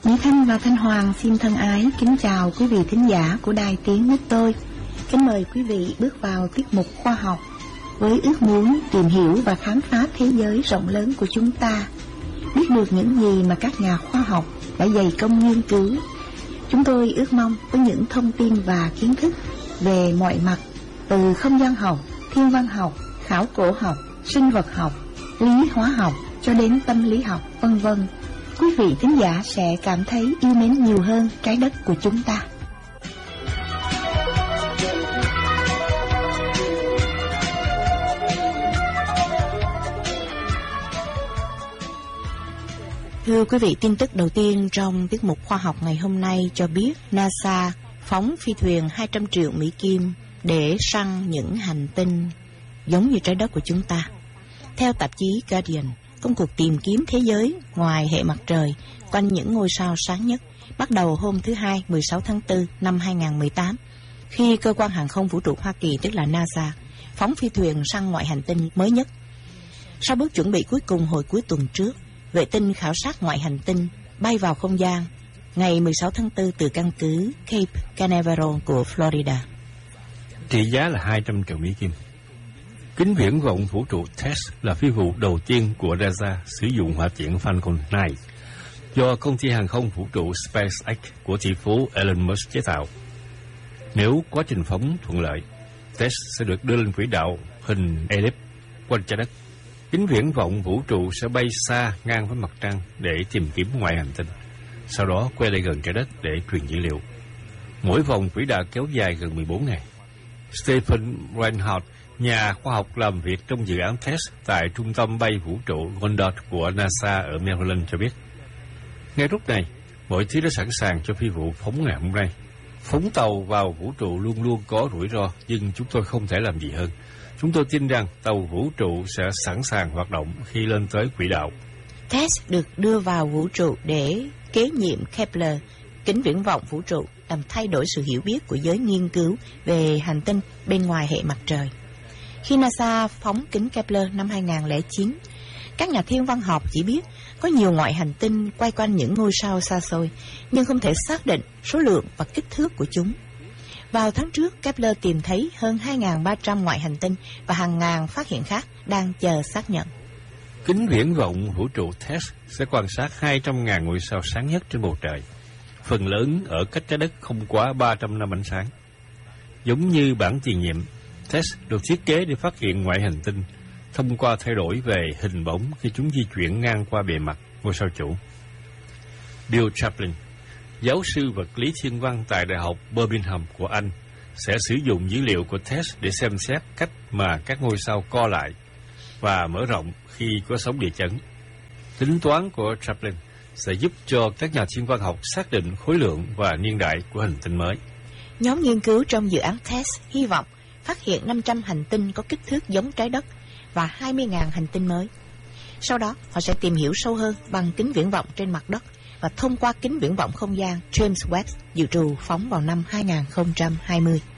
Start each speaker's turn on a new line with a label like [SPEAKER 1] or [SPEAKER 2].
[SPEAKER 1] Mỹ Thanh và Thanh Hoàng xin thân ái kính chào quý vị thính giả của Đài Tiếng Nước Tôi. Kính mời quý vị bước vào tiết mục khoa học với ước muốn tìm hiểu và khám phá thế giới rộng lớn của chúng ta, biết được những gì mà các nhà khoa học đã dày công nghiên cứu. Chúng tôi ước mong có những thông tin và kiến thức về mọi mặt, từ không gian học, thiên văn học, khảo cổ học, sinh vật học, lý hóa học cho đến tâm lý học, vân vân. Quý vị thính giả sẽ cảm thấy yêu mến nhiều hơn trái đất của chúng ta. Thưa quý vị, tin tức đầu tiên trong tiết mục khoa học ngày hôm nay cho biết NASA phóng phi thuyền 200 triệu Mỹ Kim để săn những hành tinh giống như trái đất của chúng ta. Theo tạp chí Guardian, công cuộc tìm kiếm thế giới ngoài hệ mặt trời quanh những ngôi sao sáng nhất bắt đầu hôm thứ Hai 16 tháng 4 năm 2018, khi cơ quan hàng không vũ trụ Hoa Kỳ, tức là NASA, phóng phi thuyền săn ngoại hành tinh mới nhất. Sau bước chuẩn bị cuối cùng hồi cuối tuần trước, vệ tinh khảo sát ngoại hành tinh bay vào không gian ngày 16 tháng 4 từ căn cứ Cape Canaveral của Florida.
[SPEAKER 2] Trị giá là 200 triệu Mỹ Kim. Kính viễn vọng vũ trụ TESS là phi vụ đầu tiên của NASA sử dụng hỏa tiễn Falcon 9 do công ty hàng không vũ trụ SpaceX của tỷ phú Elon Musk chế tạo. Nếu quá trình phóng thuận lợi, TESS sẽ được đưa lên quỹ đạo hình elip quanh trái đất. Kính viễn vọng vũ trụ sẽ bay xa ngang với mặt trăng để tìm kiếm ngoại hành tinh, sau đó quay lại gần trái đất để truyền dữ liệu. Mỗi vòng quỹ đạo kéo dài gần 14 ngày. Stephen Reinhardt, nhà khoa học làm việc trong dự án TESS tại trung tâm bay vũ trụ Goddard của NASA ở Maryland cho biết, ngay lúc này, mọi thứ đã sẵn sàng cho phi vụ phóng ngày hôm nay. Phóng tàu vào vũ trụ luôn luôn có rủi ro, nhưng chúng tôi không thể làm gì hơn. Chúng tôi tin rằng tàu vũ trụ sẽ sẵn sàng hoạt động khi lên tới quỹ đạo.
[SPEAKER 1] TESS được đưa vào vũ trụ để kế nhiệm Kepler, kính viễn vọng vũ trụ, làm thay đổi sự hiểu biết của giới nghiên cứu về hành tinh bên ngoài hệ mặt trời. Khi NASA phóng kính Kepler năm 2009, các nhà thiên văn học chỉ biết có nhiều ngoại hành tinh quay quanh những ngôi sao xa xôi, nhưng không thể xác định số lượng và kích thước của chúng. Vào tháng trước, Kepler tìm thấy hơn 2.300 ngoại hành tinh và hàng ngàn phát hiện khác đang chờ xác nhận.
[SPEAKER 2] Kính viễn vọng vũ trụ TESS sẽ quan sát 200.000 ngôi sao sáng nhất trên bầu trời, phần lớn ở cách trái đất không quá 300 năm ánh sáng. Giống như bản tiền nhiệm, TESS được thiết kế để phát hiện ngoại hành tinh thông qua thay đổi về hình bóng khi chúng di chuyển ngang qua bề mặt ngôi sao chủ. Bill Chaplin, giáo sư vật lý thiên văn tại Đại học Birmingham của Anh, sẽ sử dụng dữ liệu của TESS để xem xét cách mà các ngôi sao co lại và mở rộng khi có sóng địa chấn. Tính toán của Chaplin sẽ giúp cho các nhà thiên văn học xác định khối lượng và niên đại của hành tinh mới.
[SPEAKER 1] Nhóm nghiên cứu trong dự án TESS hy vọng phát hiện 500 hành tinh có kích thước giống trái đất và 20.000 hành tinh mới. Sau đó, họ sẽ tìm hiểu sâu hơn bằng kính viễn vọng trên mặt đất và thông qua kính viễn vọng không gian James Webb dự trù phóng vào năm 2020.